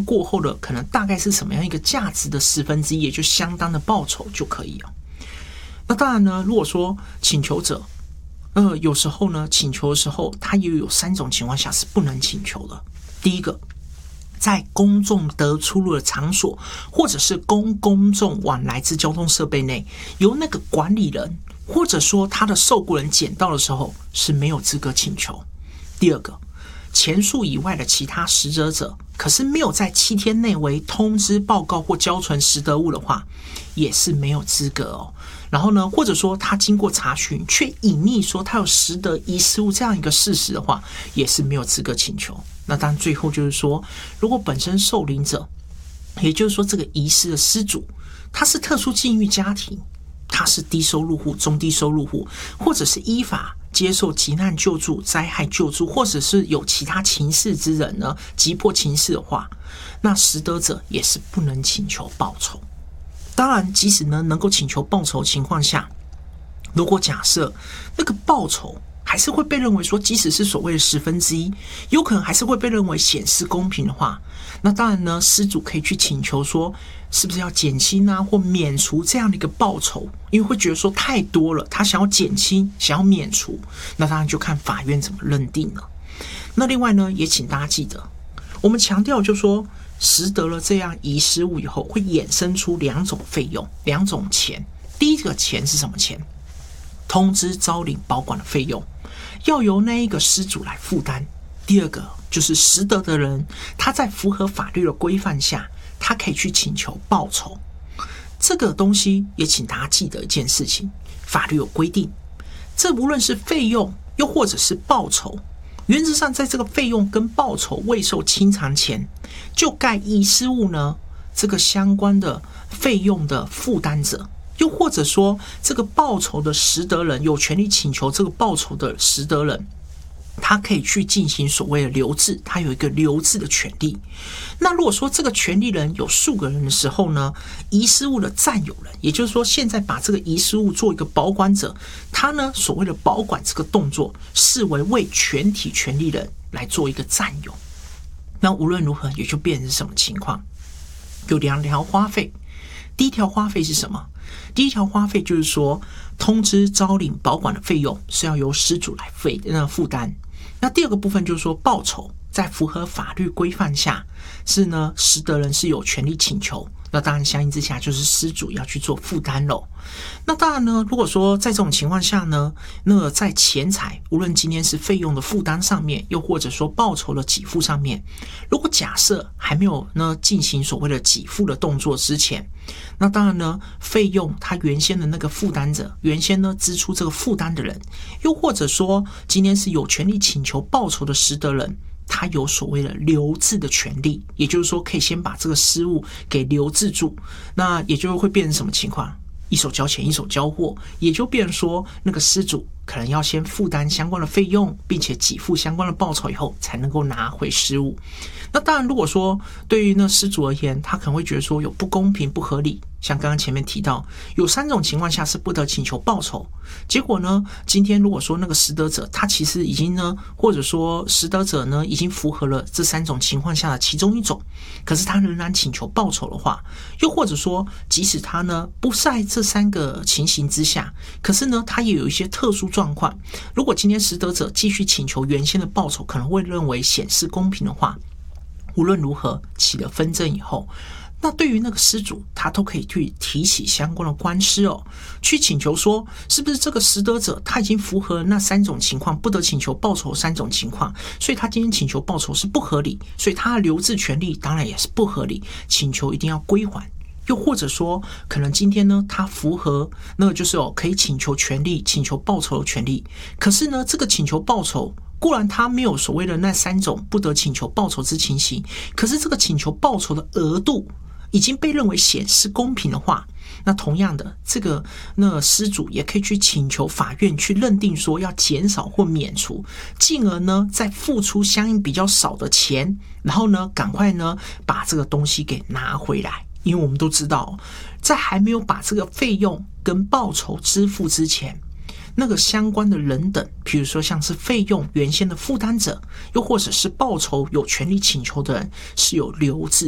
过后的可能大概是什么样一个价值的1/10，也就相当的报酬就可以了。那当然呢，如果说请求者有时候呢请求的时候，他也有3种情况下是不能请求的。第一个，在公众得出入的场所，或者是公众往来之交通设备内，由那个管理人或者说他的受雇人捡到的时候，是没有资格请求。第二个，前述以外的其他实得者，可是没有在7天内为通知报告或交存实得物的话，也是没有资格哦。然后呢，或者说他经过查询却隐匿说他有实得遗失物这样一个事实的话，也是没有资格请求。那当然最后就是说，如果本身受领者，也就是说这个遗失的失主，他是特殊境遇家庭，他是低收入户、中低收入户，或者是依法接受急难救助、灾害救助，或者是有其他情事之人呢，急迫情事的话，那实得者也是不能请求报酬。当然，即使呢能够请求报酬的情况下，如果假设那个报酬还是会被认为说，即使是所谓的1/10，有可能还是会被认为显示公平的话，那当然呢，失主可以去请求说，是不是要减轻啊，或免除这样的一个报酬，因为会觉得说太多了，他想要减轻，想要免除，那当然就看法院怎么认定了。那另外呢，也请大家记得，我们强调就是说，实得了这样遗失物以后，会衍生出2种费用、2种钱。第一个钱是什么钱？通知招领保管的费用，要由那一个失主来负担。第二个就是实得的人，他在符合法律的规范下，他可以去请求报酬。这个东西也请大家记得一件事情，法律有规定，这无论是费用又或者是报酬，原则上在这个费用跟报酬未受清偿前，就该遗失物呢这个相关的费用的负担者，又或者说这个报酬的实得人，有权利请求这个报酬的实得人，他可以去进行所谓的留置，他有一个留置的权利。那如果说这个权利人有数个人的时候呢，遗失物的占有人，也就是说现在把这个遗失物做一个保管者，他呢所谓的保管这个动作，视为全体权利人来做一个占有。那无论如何也就变成什么情况，有2条花费。第一条花费是什么？第一条花费就是说，通知招领保管的费用是要由失主来负担。那第二个部分就是说，报酬在符合法律规范下，是呢实得人是有权利请求。那当然相应之下就是失主要去做负担咯。那当然呢，如果说在这种情况下呢，那在钱财无论今天是费用的负担上面，又或者说报酬的给付上面，如果假设还没有呢进行所谓的给付的动作之前，那当然呢费用他原先的那个负担者，原先呢支出这个负担的人，又或者说今天是有权利请求报酬的实得人，他有所谓的留置的权利，也就是说可以先把这个失物给留置住。那也就会变成什么情况？一手交钱一手交货，也就变成说那个失主可能要先负担相关的费用，并且给付相关的报酬以后才能够拿回失物。那当然如果说对于那失主而言，他可能会觉得说有不公平不合理，像刚刚前面提到有3种情况下是不得请求报酬，结果呢今天如果说那个实得者他其实已经呢，或者说实得者呢已经符合了这3种情况下的其中一种，可是他仍然请求报酬的话，又或者说即使他呢不在这3个情形之下，可是呢他也有一些特殊状况，如果今天实得者继续请求原先的报酬可能会认为显示公平的话，无论如何起了纷争以后，那对于那个失主他都可以去提起相关的官司哦，去请求说是不是这个实得者他已经符合那3种情况，不得请求报酬3种情况，所以他今天请求报酬是不合理，所以他的留置权利当然也是不合理，请求一定要归还。又或者说可能今天呢他符合那个就是可以请求权利、请求报酬的权利，可是呢这个请求报酬固然他没有所谓的那3种不得请求报酬之情形，可是这个请求报酬的额度已经被认为显示公平的话，那同样的这个那失主也可以去请求法院去认定说要减少或免除，进而呢再付出相应比较少的钱，然后呢赶快呢把这个东西给拿回来。因为我们都知道，在还没有把这个费用跟报酬支付之前，那个相关的人等，比如说像是费用原先的负担者，又或者是报酬有权利请求的人，是有留置